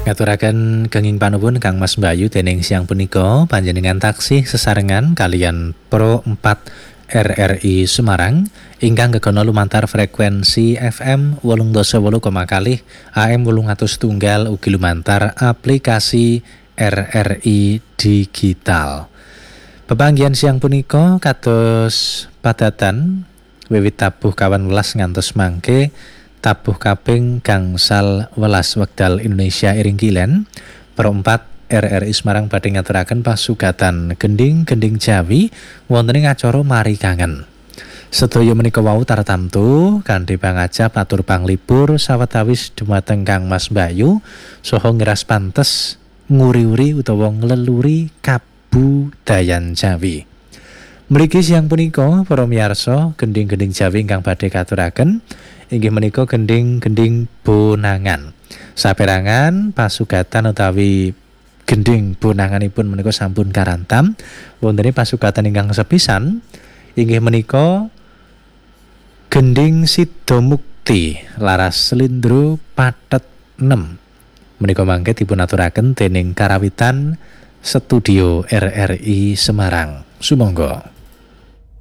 Ngaturaken kenging panuwun Kang Mas Bayu dening siang punika panjenengan taksih sesarengan kalian Pro 4 RRI Semarang ingkang gegono lumantar frekuensi FM 88,0 AM 800 ugi lumantar aplikasi RRI Digital. Pepanggihan siang punika kados padatan wiwit tabuh 18 ngantos mangke tabuh kaping gangsal welas wekdal Indonesia Iring Kilen Pro 4 RRI Semarang badhe ngaturaken pasugatan gending-gending Jawi wonten ing acara Mari Kangen. Sedaya menika wau tartamtu kanthi pangajap atur panglipur sawetawis dumateng Kang Mas Bayu saha ngeras pantes nguri-uri utawa ngleluri kabudayan Jawi. Mriki siang punika para miyarsa gending-gending Jawi ingkang badhe katuraken inggih menika gending-gending bonangan. Saperangan pasugatan utawi gending bonanganipun menika sampun karantam. Wonten pasugatan ingkang sepisan inggih menika gending Sidomukti laras Slindro Pathet 6. Menika mangke dipun aturaken dening karawitan studio RRI Semarang. Sumangga.